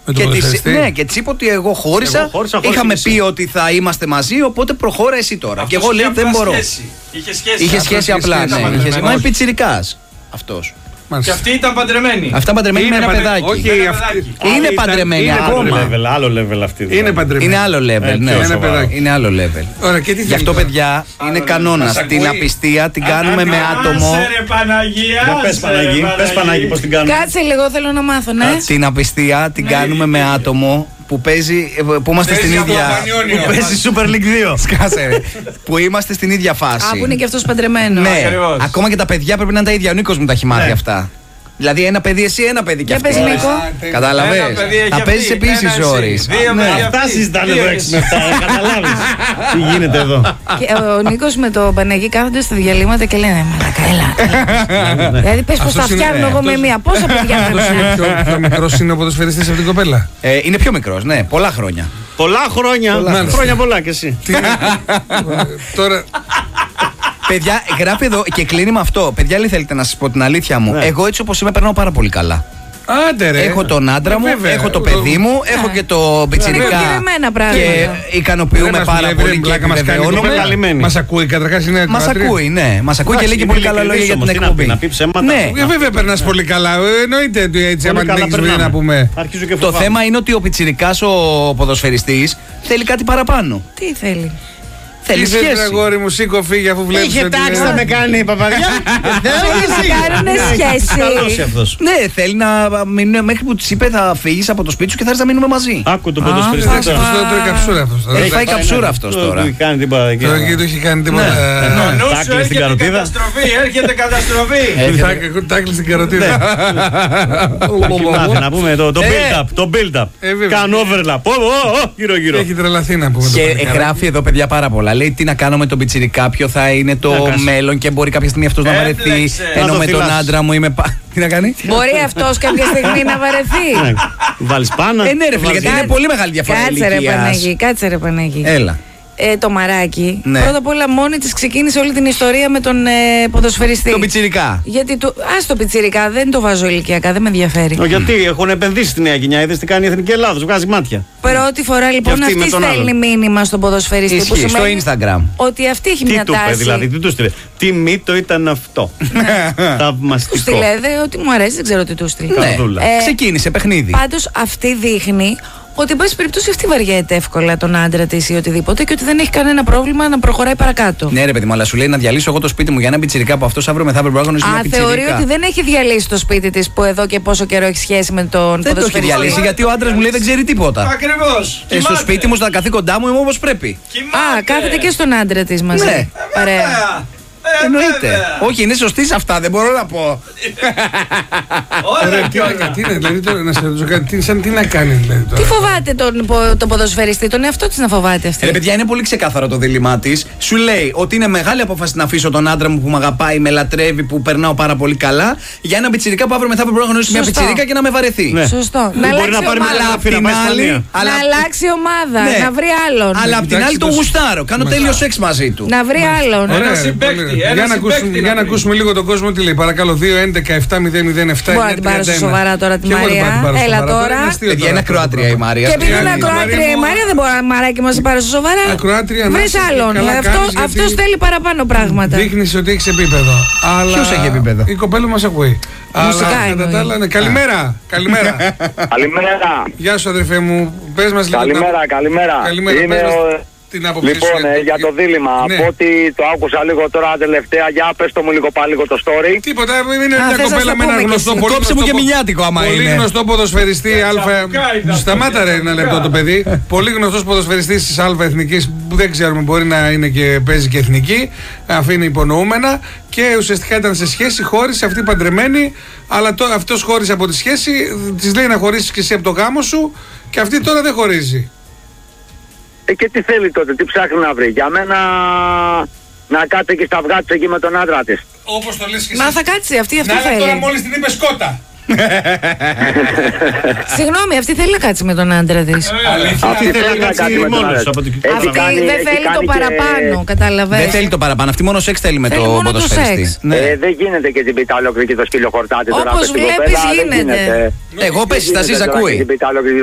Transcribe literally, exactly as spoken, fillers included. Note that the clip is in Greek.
Και της, ναι, και της είπα ότι εγώ χώρισα. Εγώ χώρισα είχαμε πει ότι θα είμαστε μαζί, οπότε προχώρα εσύ τώρα. Αυτός και εγώ λέω δεν μπορώ. Σχέση. Είχε σχέση, είχε σχέση απλά. Ναι, ναι, είχε, μα είναι πιτσιρικάς αυτός. Και αυτή ήταν παντρεμένη. Αυτά παντρεμένη με ένα παιδάκι. Όχι, είναι παντρεμένη ακόμα. Άλλο level αυτή. Είναι παντρεμένη. Είναι άλλο level, ναι. Είναι άλλο level. Γι' αυτό, παιδιά, είναι κανόνας. Την απιστία την κάνουμε με άτομο. Πες Παναγί, πες Παναγί πώς την κάνουμε. Κάτσε λίγο, θέλω να μάθω, ναι. Την απιστία την κάνουμε με άτομο που παίζει, που είμαστε στην ίδια. Που παίζει Super League δύο. Σκάσε, ρε. Που είμαστε στην ίδια φάση. Α, που είναι και αυτός παντρεμένο. Ναι, ακόμα και τα παιδιά πρέπει να είναι τα ίδια. Ο Νίκος μου τα έχει μάθει αυτά. Δηλαδή ένα παιδί εσύ, ένα παιδί κι αυτή. Κατάλαβες. Θα παίζεις επίσης ώρες. Αυτά συζητάνε εδώ έξι με εφτά. Καταλάβεις τι γίνεται εδώ. Ο Νίκος με το Παναγί κάθονται στα διαλύματα και λένε μαλάκα, έλα. Δηλαδή πες πως τα φτιάχνω εγώ με μία. Πόσα παιδιά θα φτιάχνω. Πιο μικρός είναι ο ποδοσφαιριστής από την κοπέλα. Είναι πιο μικρός, ναι, πολλά χρόνια. Πολλά χρόνια. Χρόνια πολλά κι εσύ. Τώρα. Παιδιά, γράφει εδώ και κλείνει με αυτό. Παιδιά, λέει, θέλετε να σας πω την αλήθεια μου. Ναι. Εγώ έτσι όπως είμαι περνάω πάρα πολύ καλά. Άντε ρε. Έχω τον άντρα μου, βέβαια, έχω το παιδί μου, yeah. έχω και το πιτσιρικά. Και ικανοποιούμε πάρα πολύ και επιβεβαιώνουμε. Μας ακούει καταρχάς, είναι Μας ακούει, ναι. Μας ακούει και λέει και πολύ καλά λόγια για την εκπομπή. Ναι, βέβαια περνάς πολύ καλά. Εννοείται ότι έτσι άμα την έχεις βρει να πούμε. Το θέμα είναι ότι ο πιτσιρικάς ο ποδοσφαιριστής θέλει κάτι παραπάνω. Τι θέλει? Θέλει σχέση. Είσαι αγόρι μου, σήκω φύγε αφού βλέπεις. Είχε τάξη να με κάνει η παπαδιά. Θέλει να κάνουν σχέση. Καλός αυτός. Ναι, θέλει να μείνουμε μέχρι που της είπε θα φύγεις από το σπίτι σου και θα έρθεις να μείνουμε μαζί. Άκου τον ποδοσφαιριστή. Εντάξει, αυτό τρώει καψούρα αυτός. Έχει φάει καψούρα αυτός τώρα. Του κάνει τίποτα εκεί. Τώρα εκεί του έχει κάνει τίποτα. Τάκλει στην καροτίδα. Έρχεται καταστροφή. Τάκλει στην καροτίδα. Να πούμε το build-up. Το build-up. Καν overlap. Γύρω-γύρω. Έχει τρελαθεί να πούμε. Και γράφει εδώ παιδιά πάρα πολλά. Λέει τι να κάνω με τον πιτσιρικά, ποιο θα είναι το μέλλον και μπορεί κάποια στιγμή αυτός να βαρεθεί. Ενώ με τον άντρα μου είμαι. Τι να κάνει? Μπορεί αυτός κάποια στιγμή να βαρεθεί. Βάλεις πάνω. Ε, ναι, ρε φίλε, γιατί είναι πολύ μεγάλη διαφορά. Κάτσε ρε Παναγί, κάτσε ρε Παναγί. Έλα. Ε, το μαράκι, ναι. πρώτα απ' όλα μόνη της ξεκίνησε όλη την ιστορία με τον ε, ποδοσφαιριστή. Τον πιτσιρικά. Γιατί του, ας το πιτσιρικά, δεν το βάζω ηλικιακά, δεν με ενδιαφέρει. Ο, γιατί έχουν επενδύσει στη νέα γενιά, είδες τι κάνει η Εθνική Ελλάδος, βγάζει μάτια. Πρώτη φορά λοιπόν αυτή, αυτή στέλνει μήνυμα στον ποδοσφαιριστή. Ισχύει, που σημαίνει στο Instagram. Ότι αυτή έχει τι μια του τάση. είπε, δηλαδή, τι του στείλε. Τι μύτο ήταν αυτό. Θαυμαστικό. Του στείλε, ότι μου αρέσει, δεν ξέρω τι του στείλε. Ε, Ξεκίνησε παιχνίδι. Πάντως αυτή δείχνει ότι εν πάση περιπτώσει αυτή βαριέται εύκολα τον άντρα της ή οτιδήποτε και ότι δεν έχει κανένα πρόβλημα να προχωράει παρακάτω. Ναι, ρε παιδί μου, αλλά σου λέει να διαλύσω εγώ το σπίτι μου για ένα πιτσιρικά που αυτό αύριο μεθαύριο μπορεί να γνωρίσει μια πιτσιρικά. Α, θεωρεί ότι δεν έχει διαλύσει το σπίτι της που εδώ και πόσο καιρό έχει σχέση με τον δεν ποδοσφαιριστή. Δεν το έχει διαλύσει γιατί ο άντρας μου λέει δεν ξέρει τίποτα. Ακριβώς. Ε, στο σπίτι μου, στα καθήκοντά μου είμαι όπως πρέπει. Α, κάθεται και στον άντρα της μαζί. Ναι. Παρέα. Ε, εννοείται. Όχι, είναι σωστή σε αυτά, δεν μπορώ να πω. Ωραία, τι είναι, δηλαδή τώρα να σε ρωτήσω κάτι, σαν τι να κάνει δηλαδή τώρα. Τι φοβάται τον, τον ποδοσφαιριστή, τον εαυτό της να φοβάται αυτή. Ρε παιδιά, είναι πολύ ξεκάθαρο το δίλημά της. Σου λέει ότι είναι μεγάλη απόφαση να αφήσω τον άντρα μου που με αγαπάει, με λατρεύει, που περνάω πάρα πολύ καλά, για ένα πιτσιρικά που αύριο μεθαύριο μπορεί να γνωρίσει μια πιτσιρίκα και να με βαρεθεί. Ναι. Σωστό. Να αλλάξει ομάδα. Να αλλάξει ομάδα, να βρει άλλον. Αλλά απ' την άλλη τον γουστάρω. Κάνω τέλειο σεξ μαζί του. Να βρει άλλον. Για να, ακούσουμε, για να ακούσουμε λίγο τον κόσμο τι λέει. Παρακαλώ, δύο έντεκα επτά μηδέν μηδέν επτά. Μπορεί να την πάρω σοβαρά τώρα τη Μαρία. Έλα τώρα. Παιδιά, είναι ακροάτρια η Μαρία. Και επειδή είναι ακροάτρια η Μαρία, δεν μπορεί να μαράκι μα πάρει σοβαρά. Βρει άλλον. Αυτό θέλει παραπάνω πράγματα. Δείχνει ότι έχει επίπεδο. Ποιο έχει επίπεδο? Η κοπέλα μα ακούει. Αλλά καλημέρα. Καλημέρα. Καλημέρα. Γεια σου, αδερφέ μου. Πες μας λίγο. Καλημέρα, καλημέρα. Καλημέρα. Λοιπόν, ε, για το δίλημμα, ναι. από ό,τι το άκουσα λίγο τώρα τελευταία, για πες το μου λίγο πάλι λίγο το story. Τίποτα, είναι μια κοπέλα με ένα γνωστό πολύ κόψε μου και μηνιάτικο άμα πολύ είναι. γνωστό ποδοσφαιριστή αλφα. Σταμάτα ρε ένα λεπτό το παιδί. Πολύ γνωστός ποδοσφαιριστής της αλφα εθνικής που δεν ξέρουμε, μπορεί να είναι και παίζει και εθνική, αφήνει υπονοούμενα και ουσιαστικά ήταν σε σχέση, χώρισε, αυτή παντρεμένη, αλλά το, αυτός χώρισε από τη σχέση, της λέει να χωρίσεις και εσύ από το γάμο σου και αυτή τώρα δεν χωρίζει. Ε, και τι θέλει τότε, τι ψάχνει να βρει? Για μένα να κάτσει και στα αυγά της εκεί με τον άντρα της. Όπως το λες και εσύ. Μα θα κάτσει, αυτή αυτό να, θέλει. Τώρα μόλις την είπε σκότα. Συγγνώμη, αυτή θέλει να κάτσει με τον άντρα της. Αυτή θέλει να κάτσει με τον άντρα της. Αυτή δεν θέλει το παραπάνω, κατάλαβες. Δεν θέλει το παραπάνω, αυτή μόνο σεξ θέλει με το ποδοσφαιριστή. Δεν γίνεται και την πιτάλοκρη και το σκύλο χορτάτη. Όπως βλέπεις γίνεται. Εγώ πες, τα ζεις ακούει.